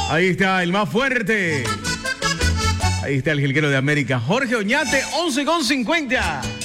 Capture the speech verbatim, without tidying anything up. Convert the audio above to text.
Ahí está el más fuerte. Ahí está el jilguero de América, Jorge Oñate, once con cincuenta.